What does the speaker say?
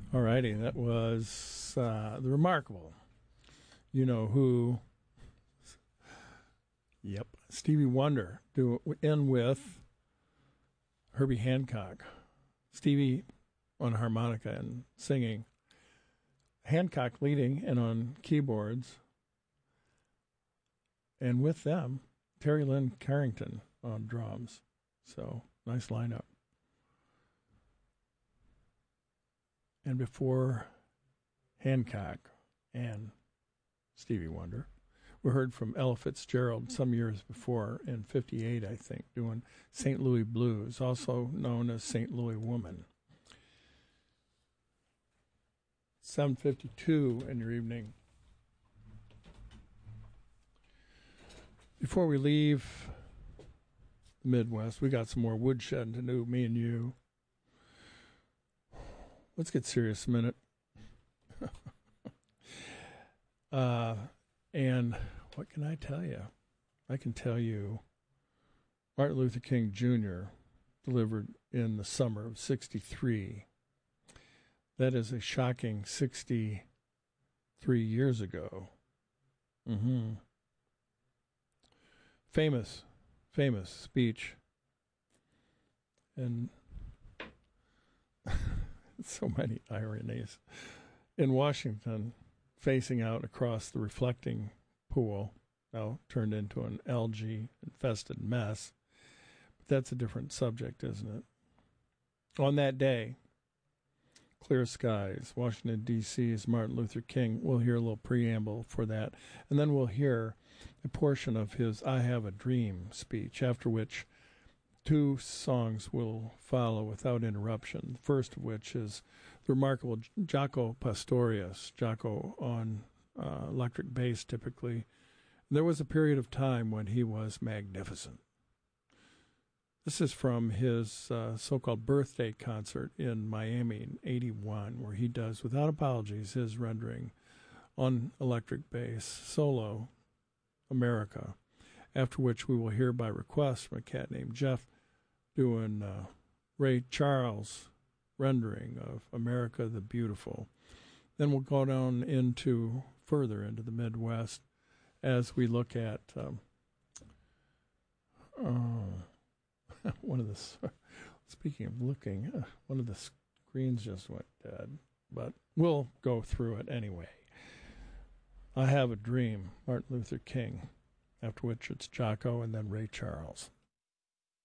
All righty, that was the remarkable, you know who. Yep, Stevie Wonder. Do end with Herbie Hancock. Stevie on harmonica and singing. Hancock leading and on keyboards. And with them, Terry Lynn Carrington on drums. So, nice lineup. And before Hancock and Stevie Wonder, we heard from Ella Fitzgerald some years before, in 58, I think, doing St. Louis Blues, also known as St. Louis Woman. 7:52 in your evening. Before we leave the Midwest, we got some more woodshed to do, me and you. Let's get serious a minute. And what can I tell you? I can tell you Martin Luther King Jr. delivered in the summer of 63. That is a shocking 63 years ago. Famous speech. And so many ironies. In Washington, facing out across the reflecting pool, now turned into an algae-infested mess. But that's a different subject, isn't it? On that day, clear skies, Washington, D.C. is Martin Luther King. We'll hear a little preamble for that. And then we'll hear a portion of his I Have a Dream speech, after which two songs will follow without interruption. The first of which is the remarkable Jaco Pastorius, Jaco on electric bass typically. There was a period of time when he was magnificent. This is from his so-called birthday concert in Miami in 81, where he does, without apologies, his rendering on electric bass, solo, America, after which we will hear by request from a cat named Jeff doing Ray Charles' rendering of America the Beautiful. Then we'll go down further into the Midwest as we look at one of the, speaking of looking, one of the screens just went dead, but we'll go through it anyway. I Have a Dream, Martin Luther King, after which it's Jaco and then Ray Charles.